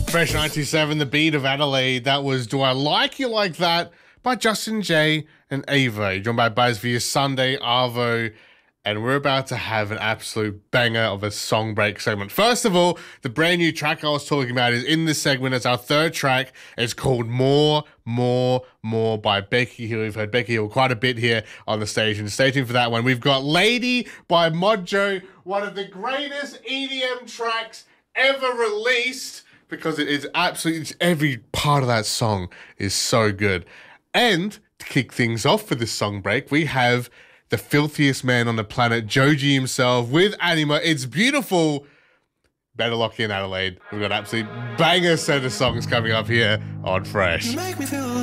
Fresh 97, The Beat of Adelaide. That was Do I Like You Like That by Justin Jay and Ava. Joined by Baz for your Sunday Arvo. And we're about to have an absolute banger of a song break segment. First of all, the brand new track I was talking about is in this segment. It's our third track. It's called More by Becky Hill. We've heard Becky Hill quite a bit here on the station. Stay tuned for that one. We've got Lady by Mojo, one of the greatest EDM tracks ever released, because it is absolutely, every part of that song is so good. And to kick things off for this song break, we have the filthiest man on the planet, Joji himself, with Anima. It's beautiful. Better lock in, Adelaide. We've got an absolute banger set of songs coming up here on Fresh.